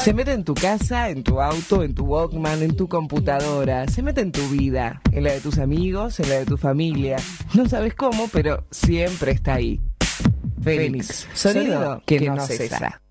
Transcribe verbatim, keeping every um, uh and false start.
Se mete en tu casa, en tu auto, en tu Walkman, en tu computadora. Se mete en tu vida, en la de tus amigos, en la de tu familia. No sabes cómo, pero siempre está ahí. Fénix, sonido que no cesa.